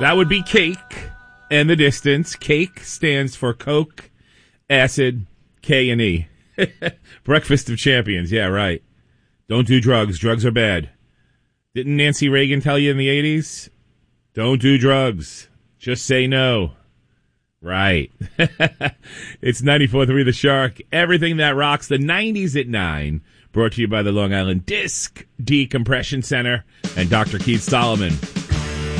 That would be cake and the distance. Cake stands for Coke, acid, K, and E. Breakfast of champions. Yeah, right. Don't do drugs. Drugs are bad. Didn't Nancy Reagan tell you in the 80s? Don't do drugs. Just say no. Right. It's 94.3 The Shark. Everything that rocks the 90s at 9. Brought to you by the Long Island Disc Decompression Center and Dr. Keith Solomon.